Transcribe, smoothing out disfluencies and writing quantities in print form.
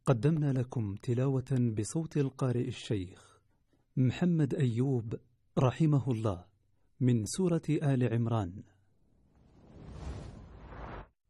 قدمنا لكم تلاوة بصوت القارئ الشيخ محمد أيوب رحمه الله من سورة آل عمران.